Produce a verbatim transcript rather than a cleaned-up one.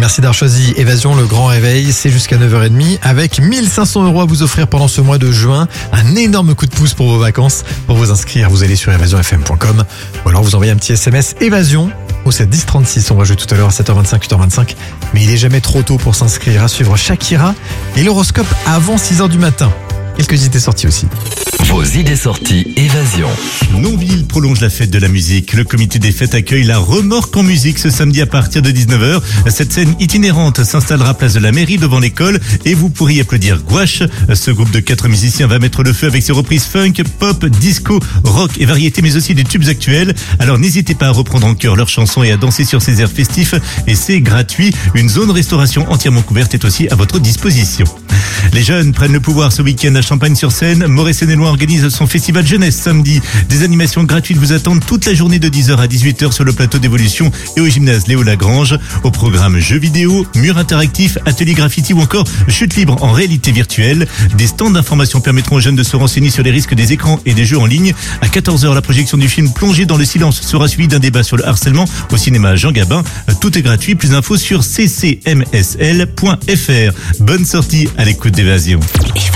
Merci d'avoir choisi Évasion, le grand réveil. C'est jusqu'à neuf heures trente avec mille cinq cents euros à vous offrir pendant ce mois de juin. Un énorme coup de pouce pour vos vacances. Pour vous inscrire, vous allez sur évasion f m point com ou alors vous envoyez un petit S M S Évasion au sept dix trente-six. On va jouer tout à l'heure à sept heures vingt-cinq, huit heures vingt-cinq. Mais il est jamais trop tôt pour s'inscrire. À suivre Shakira et l'horoscope avant six heures du matin. Quelques idées sorties aussi. Vos idées sorties Évasion. Nonville prolonge la fête de la musique. Le comité des fêtes accueille la remorque en musique ce samedi à partir de dix-neuf heures. Cette scène itinérante s'installera place de la mairie devant l'école et vous pourriez applaudir Gouache. Ce groupe de quatre musiciens va mettre le feu avec ses reprises funk, pop, disco, rock et variété, mais aussi des tubes actuels. Alors n'hésitez pas à reprendre en chœur leurs chansons et à danser sur ces airs festifs, et c'est gratuit. Une zone restauration entièrement couverte est aussi à votre disposition. Les jeunes prennent le pouvoir ce week-end à Champagne-sur-Seine. Maurice Sénélois organise son festival jeunesse samedi. Des animations gratuites vous attendent toute la journée de dix heures à dix-huit heures sur le plateau d'Évolution et au gymnase Léo Lagrange. Au programme jeux vidéo, murs interactifs, ateliers graffiti ou encore chute libre en réalité virtuelle. Des stands d'information permettront aux jeunes de se renseigner sur les risques des écrans et des jeux en ligne. À quatorze heures, la projection du film Plongé dans le silence sera suivie d'un débat sur le harcèlement au cinéma Jean Gabin. Tout est gratuit. Plus d'infos sur c c m s l point f r. Bonne sortie à l'écoute d'Évasion.